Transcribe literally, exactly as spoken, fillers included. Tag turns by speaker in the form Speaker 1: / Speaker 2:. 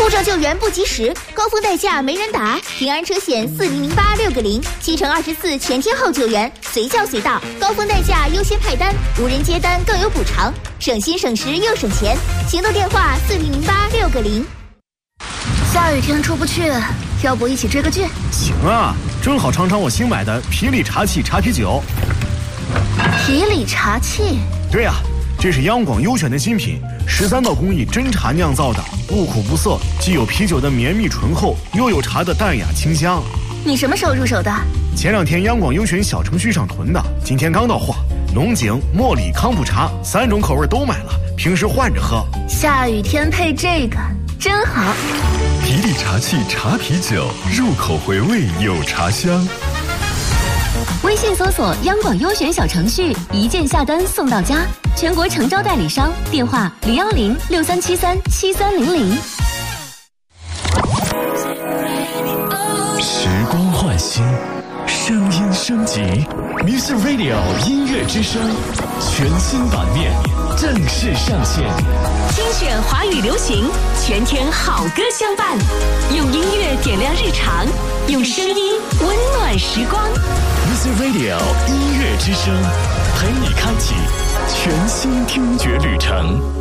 Speaker 1: 故障救援不及时，高峰代驾没人打，平安车险四零零八六个零，七乘二十四全天候救援，随叫随到，高峰代驾优先派单，无人接单更有补偿，省心省时又省钱。行动电话四零零八六个零。
Speaker 2: 下雨天出不去，要不一起追个剧？
Speaker 3: 行啊，正好尝尝我新买的皮里茶器茶啤酒。
Speaker 2: 皮里茶器？
Speaker 3: 对呀、啊，这是央广优选的新品，十三道工艺真茶酿造的，不苦不涩，既有啤酒的绵密醇厚，又有茶的淡雅清香。
Speaker 2: 你什么时候入手的？
Speaker 3: 前两天央广优选小程序上囤的，今天刚到货。龙井、茉莉、康普茶三种口味都买了，平时换着喝。
Speaker 2: 下雨天配这个真好。
Speaker 4: 皮里茶器茶啤酒，入口回味有茶香。
Speaker 5: 微信搜索央广优选小程序，一键下单送到家，全国诚招代理商，电话零幺零六三七三七三零零。
Speaker 4: 时光换新，声音升级 ，Music Radio 音乐之声全新版面正式上线。
Speaker 5: 精选华语流行，全天好歌相伴，用音乐点亮日常，用声音温暖时光。
Speaker 4: Music Radio 音乐之声，陪你开启全新听觉旅程。